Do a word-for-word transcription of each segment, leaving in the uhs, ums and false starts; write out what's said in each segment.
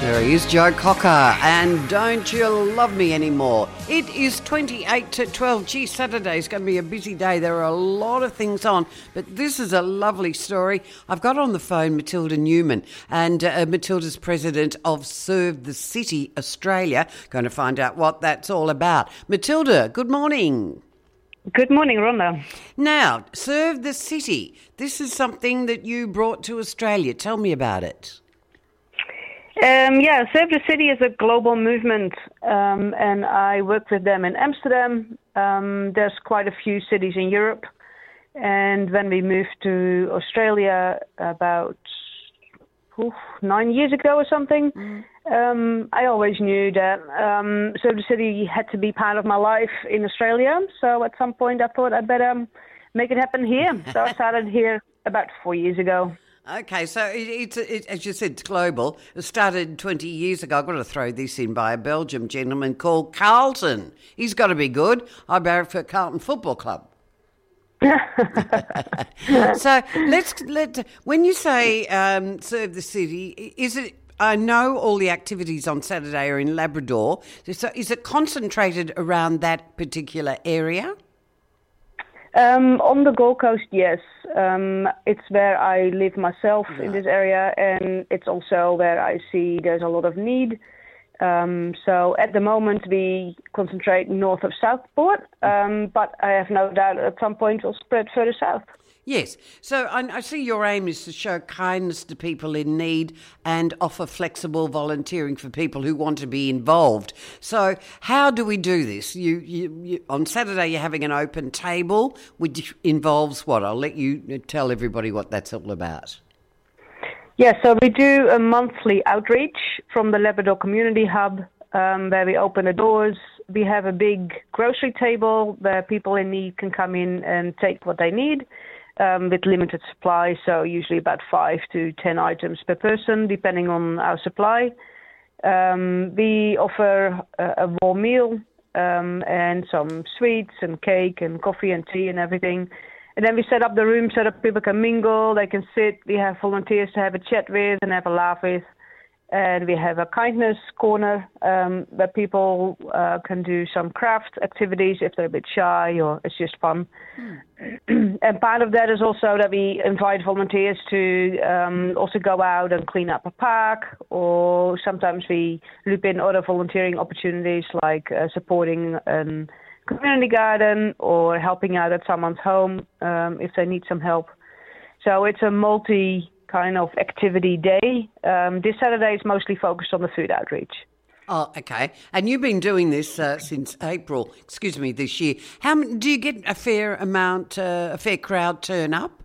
There he is, Joe Cocker, and Don't You Love Me Anymore. It is twenty-eight to twelve. Gee, Saturday's going to be a busy day. There are a lot of things on, but this is a lovely story. I've got on the phone Matilda Newman, and uh, Matilda's president of Serve the City Australia. Going to find out what that's all about. Matilda, good morning. Good morning, Rhonda. Now, Serve the City. This is something that you brought to Australia. Tell me about it. Um, yeah, Serve the City is a global movement, um, and I work with them in Amsterdam. Um, there's quite a few cities in Europe, and when we moved to Australia about oof, nine years ago or something, mm. um, I always knew that um, Serve the City had to be part of my life in Australia. So at some point I thought I'd better make it happen here. So I started here about four years ago. Okay, so it, it's, it, as you said, it's global. It started twenty years ago. I've got to throw this in by a Belgian gentleman called Carlton. He's got to be good. I barrack for Carlton Football Club. So let's let. When you say um, Serve the City, is it? I know all the activities on Saturday are in Labrador. So is it concentrated around that particular area? Um, on the Gold Coast, yes. Um, it's where I live myself yeah. in this area, and it's also where I see there's a lot of need. Um, so at the moment we concentrate north of Southport, um, but I have no doubt at some point we'll spread further south. Yes. So I, I see your aim is to show kindness to people in need and offer flexible volunteering for people who want to be involved. So how do we do this? You, you, you on Saturday you're having an open table, which involves what? I'll let you tell everybody what that's all about. Yeah, so we do a monthly outreach from the Labrador Community Hub, um, where we open the doors. We have a big grocery table where people in need can come in and take what they need. Um, with limited supply, so usually about five to ten items per person, depending on our supply. Um, we offer a, a warm meal um, and some sweets and cake and coffee and tea and everything. And then we set up the room so that people can mingle, they can sit. We have volunteers to have a chat with and have a laugh with. And we have a kindness corner um, where people uh, can do some craft activities if they're a bit shy or it's just fun. Mm. And part of that is also that we invite volunteers to um, also go out and clean up a park, or sometimes we loop in other volunteering opportunities like uh, supporting a community garden or helping out at someone's home um, if they need some help. So it's a multi kind of activity day. Um, this Saturday is mostly focused on the food outreach. Oh, okay. And you've been doing this uh, since April, excuse me, this year. How do you get a fair amount, uh, a fair crowd turn up?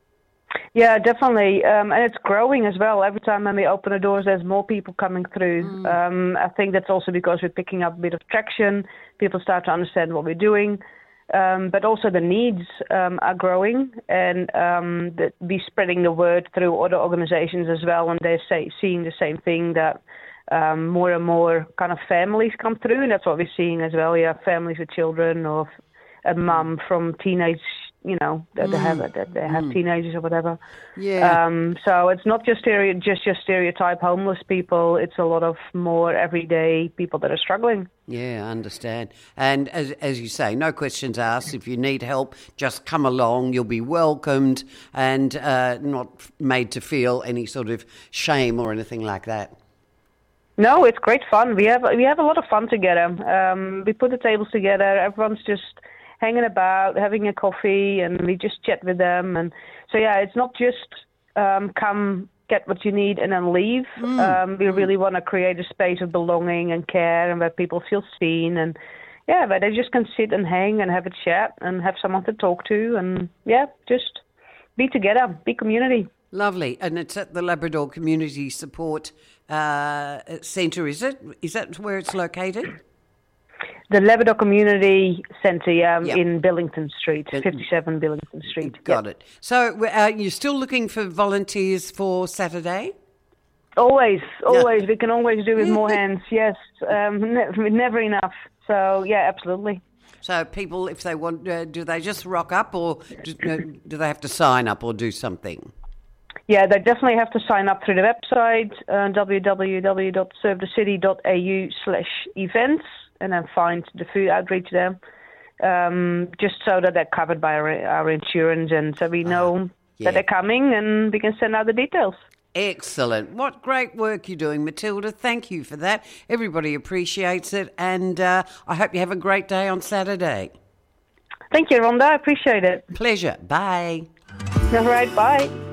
Yeah, definitely. Um, and it's growing as well. Every time when we open the doors, there's more people coming through. Mm. Um, I think that's also because we're picking up a bit of traction. People start to understand what we're doing. Um, but also the needs um, are growing, and um, the, we spreading the word through other organizations as well, and they're say, seeing the same thing, that um, more and more kind of families come through, and that's what we're seeing as well. Yeah, families with children, or a mum from teenage, you know, that mm. they have that they have mm. teenagers or whatever. Yeah. Um, so it's not just stereo, just your stereotype homeless people. It's a lot of more everyday people that are struggling. Yeah, I understand. And as as you say, no questions asked. If you need help, just come along. You'll be welcomed and uh, not made to feel any sort of shame or anything like that. No, it's great fun. We have we have a lot of fun together. Um, we put the tables together. Everyone's just hanging about, having a coffee, and we just chat with them. And so, yeah, it's not just um, come, get what you need, and then leave. Mm. Um, we really want to create a space of belonging and care, and where people feel seen, and yeah, where they just can sit and hang and have a chat and have someone to talk to, and yeah, just be together, be community. Lovely. And it's at the Labrador Community Support uh, Centre, is it? Is that where it's located? The Labrador Community Centre, yeah, yep. in Billington Street, fifty-seven Billington Street. Got yep. it. So uh, you're still looking for volunteers for Saturday? Always, always. We can always do with more hands, yes. Um, ne- never enough. So, yeah, absolutely. So people, if they want, uh, do they just rock up, or do, uh, do they have to sign up or do something? Yeah, they definitely have to sign up through the website, uh, w w w dot serve the city dot a u slash events, and then find the food outreach there, um, just so that they're covered by our, our insurance, and so we know uh, yeah. that they're coming, and we can send out the details. Excellent. What great work you're doing, Matilda. Thank you for that. Everybody appreciates it, and uh, I hope you have a great day on Saturday. Thank you, Rhonda. I appreciate it. Pleasure. Bye. All right, bye.